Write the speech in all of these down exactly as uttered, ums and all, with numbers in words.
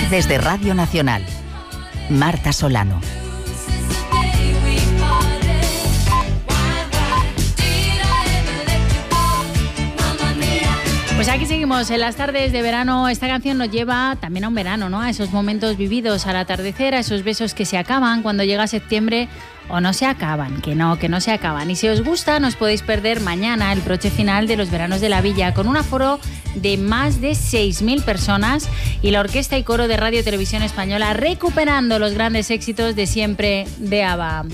Desde Radio Nacional, Marta Solano. Pues aquí seguimos en las tardes de verano. Esta canción nos lleva también a un verano, ¿no? A esos momentos vividos al atardecer, a esos besos que se acaban cuando llega septiembre o no se acaban, que no, que no se acaban. Y si os gusta, no os podéis perder mañana el broche final de los veranos de la Villa, con un aforo de más de seis mil personas y la Orquesta y Coro de Radio y Televisión Española recuperando los grandes éxitos de siempre de ABBA.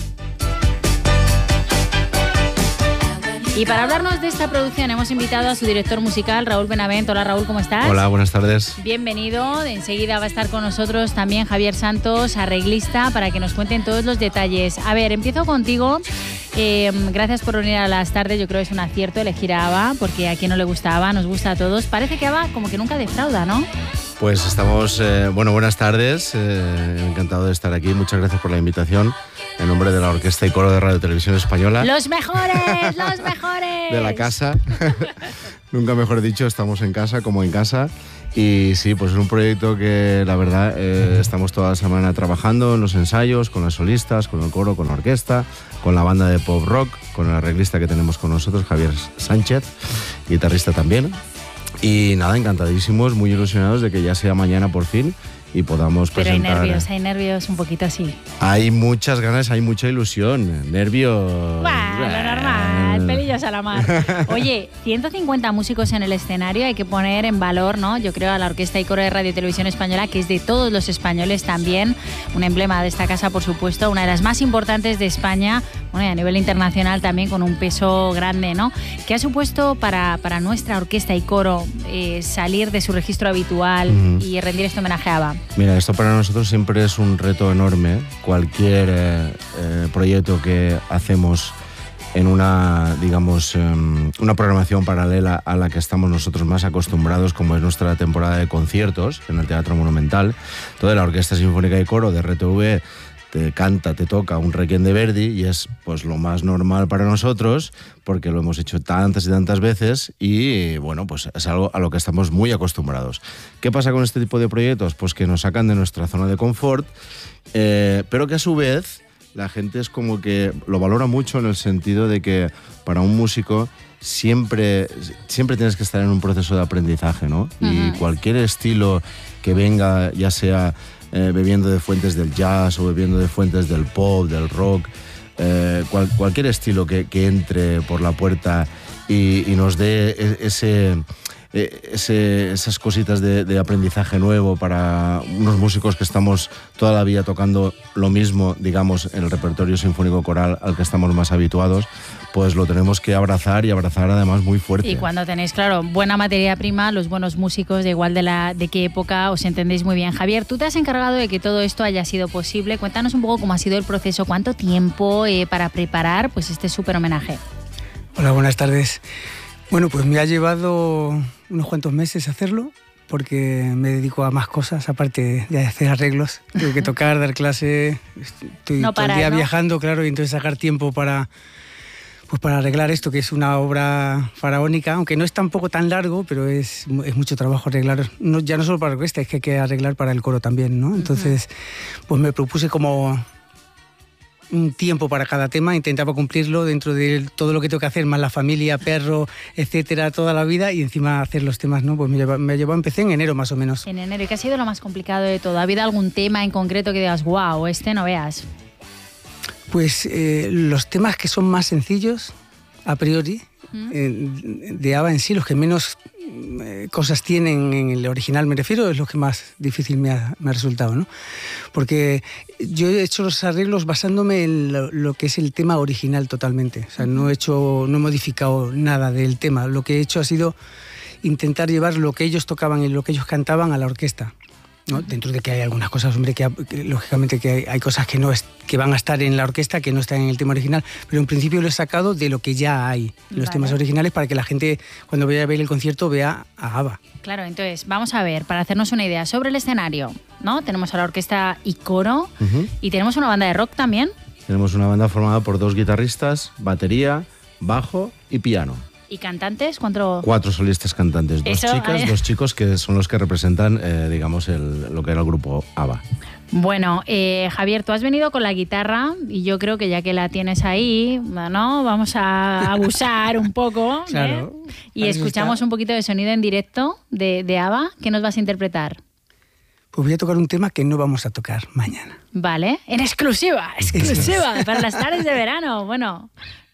Y para hablarnos de esta producción hemos invitado a su director musical, Raúl Benavent. Hola Raúl, ¿cómo estás? Hola, buenas tardes. Bienvenido. Enseguida va a estar con nosotros también Javier Santos, arreglista, para que nos cuenten todos los detalles. A ver, empiezo contigo. Eh, gracias por venir a las tardes. Yo creo que es un acierto elegir a ABBA, porque a quien no le gusta ABBA, nos gusta a todos. Parece que ABBA como que nunca defrauda, ¿no? Pues estamos, eh, bueno, buenas tardes. Eh, encantado de estar aquí. Muchas gracias por la invitación. En nombre de la Orquesta y Coro de Radio y Televisión Española. ¡Los mejores! ¡Los mejores! De la casa. Nunca mejor dicho, estamos en casa, como en casa. Y sí, pues es un proyecto que la verdad eh, estamos toda la semana trabajando en los ensayos, con las solistas, con el coro, con la orquesta, con la banda de pop rock, con el arreglista que tenemos con nosotros, Javier Sánchez, guitarrista también. Y nada, encantadísimos, muy ilusionados de que ya sea mañana por fin y podamos Pero presentar... hay nervios, hay nervios un poquito así. Hay muchas ganas, hay mucha ilusión, nervios... Bah, lo normal, pelillos a la mar. Oye, ciento cincuenta músicos en el escenario, hay que poner en valor, ¿no? Yo creo a la Orquesta y Coro de Radio y Televisión Española, que es de todos los españoles también, un emblema de esta casa, por supuesto, una de las más importantes de España, bueno, y a nivel internacional también con un peso grande, ¿no? ¿Qué ha supuesto para, para nuestra Orquesta y Coro eh, salir de su registro habitual uh-huh. y rendir este homenaje a ABBA? Mira, esto para nosotros siempre es un reto enorme. Cualquier eh, eh, proyecto que hacemos en una, digamos, eh, una programación paralela a la que estamos nosotros más acostumbrados, como es nuestra temporada de conciertos en el Teatro Monumental. Entonces la Orquesta Sinfónica y Coro de R T V te canta, te toca un Requiem de Verdi y es pues lo más normal para nosotros porque lo hemos hecho tantas y tantas veces y bueno, pues es algo a lo que estamos muy acostumbrados. ¿Qué pasa con este tipo de proyectos? Pues que nos sacan de nuestra zona de confort, eh, pero que a su vez la gente es como que lo valora mucho en el sentido de que para un músico siempre, siempre tienes que estar en un proceso de aprendizaje, ¿no? Uh-huh. Y cualquier estilo que venga, ya sea Eh, bebiendo de fuentes del jazz o bebiendo de fuentes del pop, del rock, eh, cual, cualquier estilo que, que entre por la puerta y, y nos dé ese, ese, esas cositas de, de aprendizaje nuevo para unos músicos que estamos toda la vida tocando lo mismo, digamos, en el repertorio sinfónico coral al que estamos más habituados, pues lo tenemos que abrazar y abrazar además muy fuerte. Y cuando tenéis, claro, buena materia prima, los buenos músicos, de igual de, la, de qué época, os entendéis muy bien. Javier, tú te has encargado de que todo esto haya sido posible. Cuéntanos un poco cómo ha sido el proceso, cuánto tiempo eh, para preparar pues este súper homenaje. Hola, buenas tardes. Bueno, pues me ha llevado unos cuantos meses hacerlo, porque me dedico a más cosas, aparte de hacer arreglos. Tengo que tocar, dar clase, estoy no todo para, el día ¿no? viajando, claro, y entonces sacar tiempo para... Pues para arreglar esto, que es una obra faraónica, aunque no es tampoco tan largo, pero es, es mucho trabajo arreglar, no, ya no solo para la orquesta, es que hay que arreglar para el coro también, ¿no? Entonces, pues me propuse como un tiempo para cada tema, intentaba cumplirlo dentro de todo lo que tengo que hacer, más la familia, perro, etcétera, toda la vida, y encima hacer los temas, ¿no? Pues me llevó, me llevó, empecé en enero más o menos. En enero, ¿y qué ha sido lo más complicado de todo? ¿Ha habido algún tema en concreto que digas, wow, este no veas? Pues eh, los temas que son más sencillos, a priori, ¿Mm? eh, de ABBA en sí, los que menos eh, cosas tienen en el original, me refiero, es lo que más difícil me ha, me ha resultado, ¿no? Porque yo he hecho los arreglos basándome en lo, lo que es el tema original totalmente. O sea, no he hecho, no he modificado nada del tema. Lo que he hecho ha sido intentar llevar lo que ellos tocaban y lo que ellos cantaban a la orquesta, ¿no? Dentro de que hay algunas cosas, hombre, que, que lógicamente que hay, hay cosas que no es, que van a estar en la orquesta, que no están en el tema original, pero en principio lo he sacado de lo que ya hay en los vale. temas originales para que la gente, cuando vaya a ver el concierto, vea a ABBA. Claro, entonces, vamos a ver, para hacernos una idea, sobre el escenario, ¿no? Tenemos a la Orquesta y Coro, uh-huh. y tenemos una banda de rock también. Tenemos una banda formada por dos guitarristas, batería, bajo y piano. ¿Y cantantes? ¿Cuánto? Cuatro solistas cantantes, dos Eso, chicas, eh. dos chicos que son los que representan, eh, digamos, el, lo que era el grupo ABBA. Bueno, eh, Javier, tú has venido con la guitarra y yo creo que ya que la tienes ahí, ¿no? Vamos a abusar un poco. Claro. ¿eh? Y escuchamos está. un poquito de sonido en directo de, de ABBA. ¿Qué nos vas a interpretar? Pues voy a tocar un tema que no vamos a tocar mañana. Vale, en exclusiva, exclusiva, para las tardes de verano. Bueno,